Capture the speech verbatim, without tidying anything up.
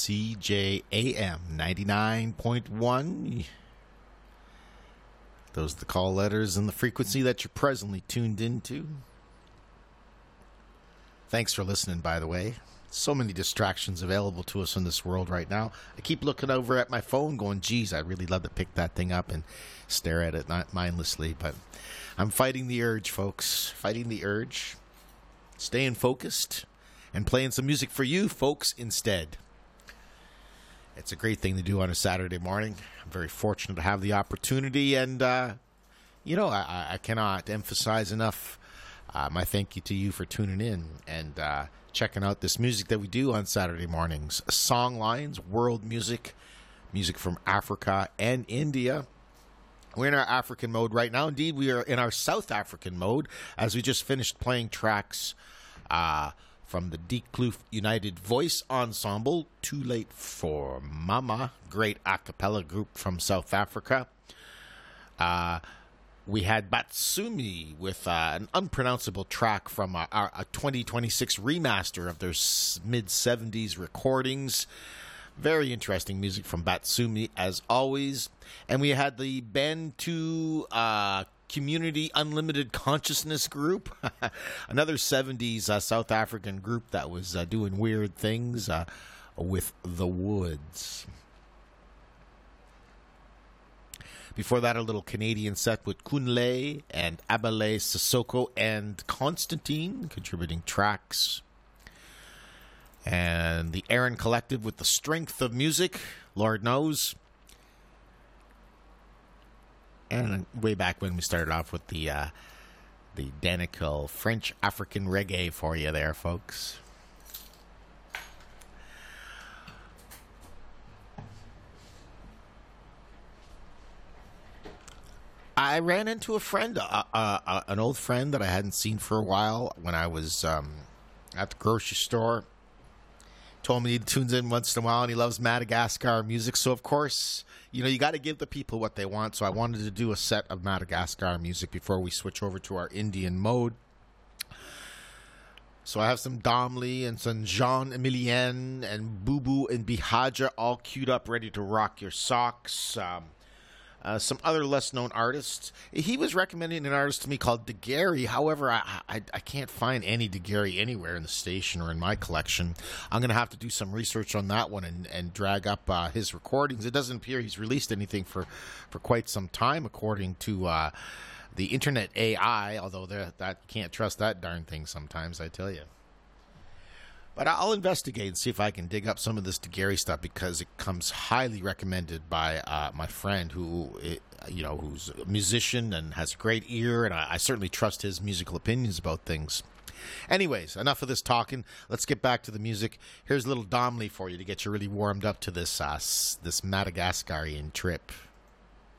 C J A M ninety-nine point one. Those are the call letters and the frequency that you're presently tuned into. Thanks for listening, by the way. So many distractions available to us in this world right now. I keep looking over at my phone going, geez, I'd really love to pick that thing up and stare at it not mindlessly. But I'm fighting the urge, folks. Fighting the urge. Staying focused and playing some music for you, folks, instead. It's a great thing to do on a Saturday morning. I'm very fortunate to have the opportunity. And, uh, you know, I, I cannot emphasize enough uh, my thank you to you for tuning in and uh, checking out this music that we do on Saturday mornings. Song lines, world music, music from Africa and India. We're in our African mode right now. Indeed, we are in our South African mode as we just finished playing tracks uh, from the Die Kloof United Voice Ensemble, Too Late for Mama, great a cappella group from South Africa. Uh, we had Batsumi with uh, an unpronounceable track from our, our, a twenty twenty-six remaster of their mid-seventies recordings. Very interesting music from Batsumi, as always. And we had the Bantu uh, Community Unlimited Consciousness Group, another seventies uh, South African group that was uh, doing weird things uh, with The Woods. Before that, a little Canadian set with Kunle and Abale Sissoko and Constantine contributing tracks. And the Aaron Collective with The Strength of Music, Lord knows. And way back when we started off with the uh, the Danica French African reggae for you there, folks. I ran into a friend, uh, uh, uh, an old friend that I hadn't seen for a while when I was um, at the grocery store. Told me he tunes in once in a while and he loves Madagascar music. So, of course, you know, you got to give the people what they want. So I wanted to do a set of Madagascar music before we switch over to our Indian mode. So I have some Domley and some Jean-Emilien and Boo Boo and Bihaja all queued up, ready to rock your socks. Um, Uh, some other less-known artists. He was recommending an artist to me called DeGarry. However, I, I, I can't find any DeGarry anywhere in the station or in my collection. I'm going to have to do some research on that one and, and drag up uh, his recordings. It doesn't appear he's released anything for, for quite some time, according to uh, the Internet A I, although that can't trust that darn thing sometimes, I tell you. But I'll investigate and see if I can dig up some of this DeGarry stuff because it comes highly recommended by uh, my friend who, you know, who's a musician and has a great ear, and I, I certainly trust his musical opinions about things. Anyways, enough of this talking. Let's get back to the music. Here's a little Domley for you to get you really warmed up to this uh, this Madagascarian trip.